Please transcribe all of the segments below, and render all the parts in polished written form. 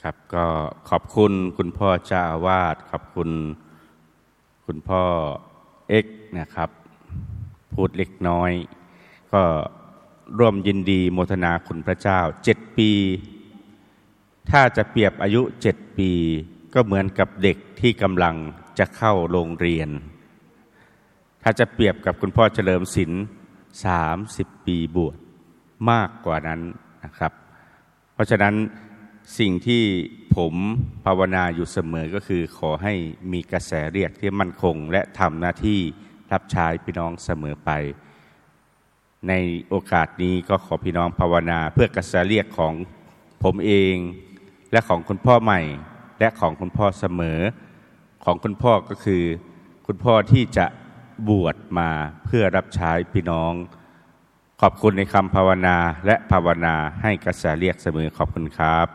นะครับก็ขอบคุณคุณพ่อเจ้าอาวาสขอบคุณคุณพ่อเอกนะครับพูดเล็กน้อยก็ร่วมยินดีโมทนาคุณพระเจ้า7 ปีถ้าจะเปรียบอายุ7 ปีก็เหมือนกับเด็กที่กำลังจะเข้าโรงเรียนถ้าจะเปรียบกับคุณพ่อเฉลิมศิลป์30 ปีบวชมากกว่านั้นนะครับเพราะฉะนั้นสิ่งที่ผมภาวนาอยู่เสมอก็คือขอให้มีกระแสเรียกที่มั่นคงและทำหน้าที่รับใช้พี่น้องเสมอไปในโอกาสนี้ก็ขอพี่น้องภาวนาเพื่อกระแสเรียกของผมเองและของคุณพ่อใหม่และของคุณพ่อเสมอของคุณพ่อก็คือคุณพ่อที่จะบวชมาเพื่อรับใช้พี่น้องขอบคุณในคำภาวนาและภาวนาให้กระแสเรียกเสมอขอบคุณครับ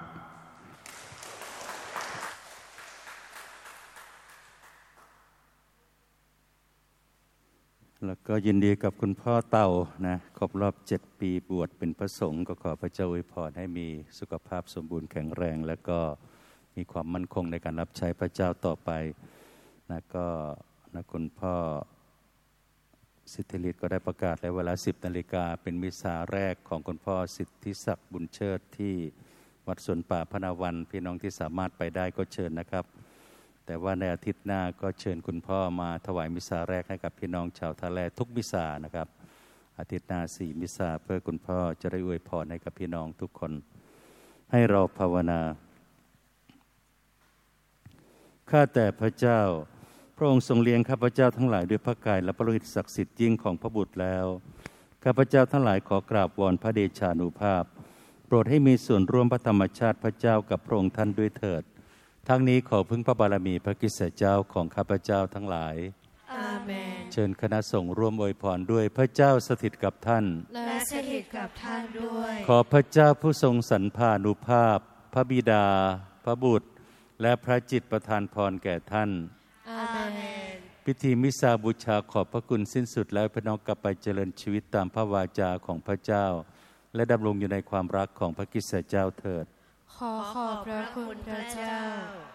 แล้วก็ยินดีกับคุณพ่อเต่านะครบรอบ7 ปีบวชเป็นพระสงฆ์ก็ขอพระเจ้าอวยพรให้มีสุขภาพสมบูรณ์แข็งแรงแล้วก็มีความมั่นคงในการรับใช้พระเจ้าต่อไปนะก็นะคุณพ่อสิทธิฤทธิ์ก็ได้ประกาศแล้วเวลา 10 นาฬิกาเป็นมิสซาแรกของคุณพ่อสิทธิศักดิ์บุญเชิดที่วัดสวนป่าพนาวันพี่น้องที่สามารถไปได้ก็เชิญนะครับแต่ว่าในอาทิตย์หน้าก็เชิญคุณพ่อมาถวายมิสซาแรกให้กับพี่น้องชาวท่าแร่ทุกมิสซานะครับอาทิตย์หน้า4 มิสซาเพื่อคุณพ่อจะได้อวยพรให้กับพี่น้องทุกคนให้เราภาวนาข้าแต่พระเจ้าพระองค์ทรงเลี้ยงข้าพเจ้าทั้งหลายด้วยพระกายและพระฤทธิ์ศักดิ์สิทธิ์ยิ่งของพระบุตรแล้วข้าพเจ้าทั้งหลายขอกราบวอนพระเดชานุภาพโปรดให้มีส่วนร่วมพระธรรมชาติพระเจ้ากับพระองค์ท่านด้วยเถิดทั้งนี้ขอพึ่งพระบารมีพระคริสตเจ้าของข้าพเจ้าทั้งหลายอาเมนเชิญคณะสงฆ์ร่วมอวยพรด้วยพระเจ้าสถิตกับท่านและสถิตกับท่านด้วยขอพระเจ้าผู้ทรงสรรพานุภาพพระบิดาพระบุตรและพระจิตประทานพรแก่ท่านอาเมนพิธีมิสซาบูชาขอบพระคุณสิ้นสุดแล้วพี่น้องกลับไปเจริญชีวิตตามพระวาจาของพระเจ้าและดำรงอยู่ในความรักของพระคริสตเจ้าเถิดขอบพระคุณพระเจ้า